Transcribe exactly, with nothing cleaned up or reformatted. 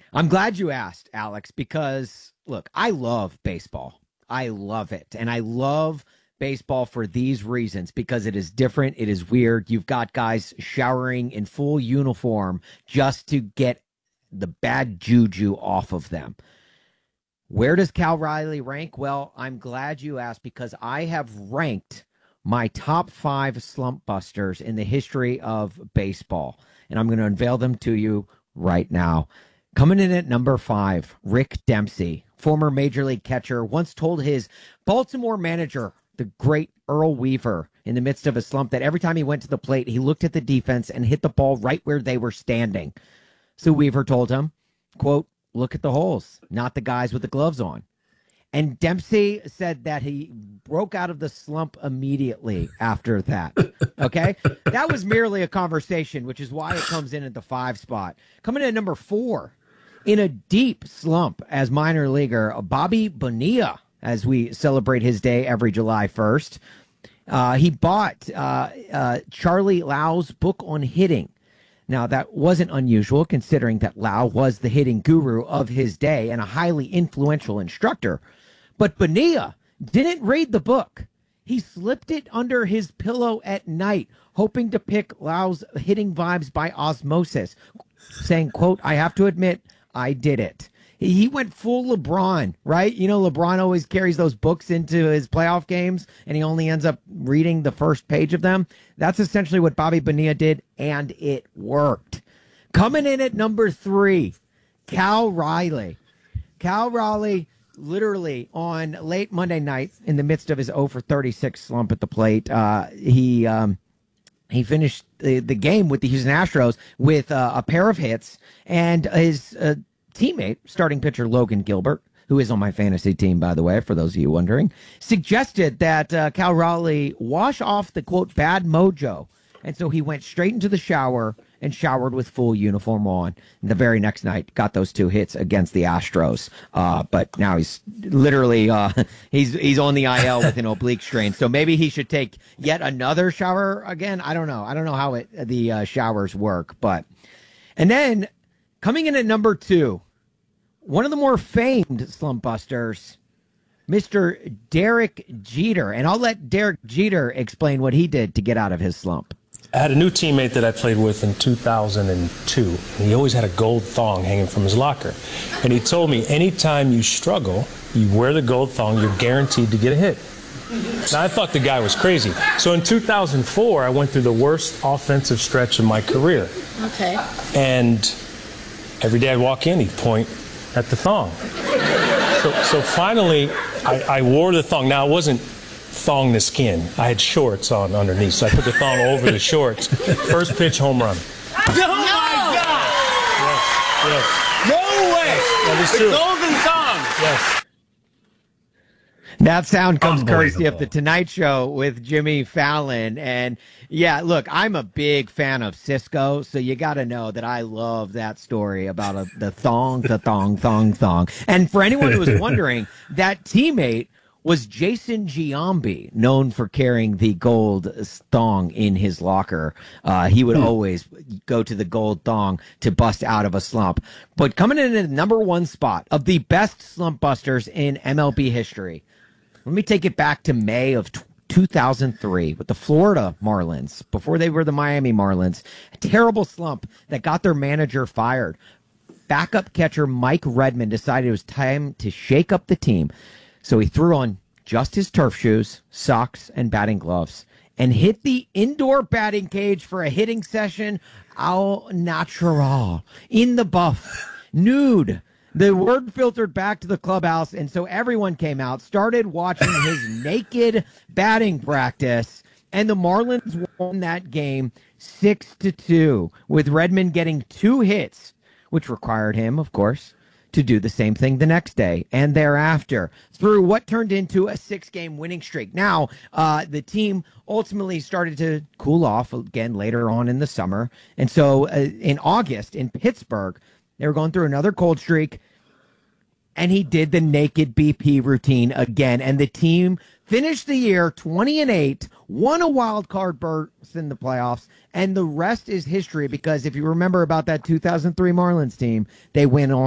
I'm glad you asked, Alex, because look, I love baseball. I love it. And I love baseball for these reasons because it is different. It is weird. You've got guys showering in full uniform just to get the bad juju off of them. Where does Cal Riley rank? Well, I'm glad you asked because I have ranked my top five slump busters in the history of baseball. And I'm going to unveil them to you right now. Coming in at number five, Rick Dempsey, former Major League catcher, once told his Baltimore manager, the great Earl Weaver, in the midst of a slump, that every time he went to the plate, he looked at the defense and hit the ball right where they were standing. So Weaver told him, quote, look at the holes, not the guys with the gloves on. And Dempsey said that he broke out of the slump immediately after that. Okay? That was merely a conversation, which is why it comes in at the five spot. Coming in at number four, in a deep slump as minor leaguer, Bobby Bonilla, as we celebrate his day every July first. Uh, he bought uh, uh, Charlie Lau's book on hitting. Now, that wasn't unusual considering that Lau was the hitting guru of his day and a highly influential instructor. But Bonilla didn't read the book. He slipped it under his pillow at night, hoping to pick Lau's hitting vibes by osmosis, saying, quote, I have to admit, I did it. He went full LeBron, right? You know, LeBron always carries those books into his playoff games, and he only ends up reading the first page of them. That's essentially what Bobby Bonilla did, and it worked. Coming in at number three, Cal Riley. Cal Riley, literally on late Monday night, in the midst of his oh for thirty-six slump at the plate, uh, he um, he finished the, the game with the Houston Astros with uh, a pair of hits, and his uh, teammate, starting pitcher Logan Gilbert, who is on my fantasy team, by the way, for those of you wondering, suggested that uh, Cal Raleigh wash off the, quote, bad mojo. And so he went straight into the shower and showered with full uniform on. And the very next night, got those two hits against the Astros. Uh, but now he's literally uh, he's he's on the I L with an oblique strain. So maybe he should take yet another shower again. I don't know. I don't know how it the uh, showers work. But and then coming in at number two, one of the more famed slump busters, Mister Derek Jeter. And I'll let Derek Jeter explain what he did to get out of his slump. I had a new teammate that I played with in two thousand two. And he always had a gold thong hanging from his locker. And he told me, anytime you struggle, you wear the gold thong, you're guaranteed to get a hit. Now, I thought the guy was crazy. So in two thousand four, I went through the worst offensive stretch of my career. Okay. And every day I'd walk in, he'd point at the thong. So, so finally, I, I wore the thong. Now, it wasn't thong the skin. I had shorts on underneath, so I put the thong over the shorts. First pitch, home run. Oh, my God! Yes, yes. No way! Yes, that is the true. golden thong! Yes. That sound comes courtesy of The Tonight Show with Jimmy Fallon. And yeah, look, I'm a big fan of Cisco, so you got to know that I love that story about a, the thong, the thong, thong, thong. And for anyone who was wondering, that teammate was Jason Giambi, known for carrying the gold thong in his locker. Uh, he would always go to the gold thong to bust out of a slump. But coming in at the number one spot of the best slump busters in M L B history, let me take it back to May of two thousand three with the Florida Marlins, before they were the Miami Marlins. A terrible slump that got their manager fired. Backup catcher Mike Redmond decided it was time to shake up the team. So he threw on just his turf shoes, socks, and batting gloves and hit the indoor batting cage for a hitting session au natural, in the buff, nude. The word filtered back to the clubhouse, and so everyone came out, started watching his naked batting practice, and the Marlins won that game six to two, with Redmond getting two hits, which required him, of course, to do the same thing the next day and thereafter through what turned into a six-game winning streak. Now, uh, the team ultimately started to cool off again later on in the summer, and so uh, in August in Pittsburgh, they were going through another cold streak, and he did the naked B P routine again. And the team finished the year twenty and eight, won a wild card berth in the playoffs, and the rest is history because if you remember about that two thousand three Marlins team, they went on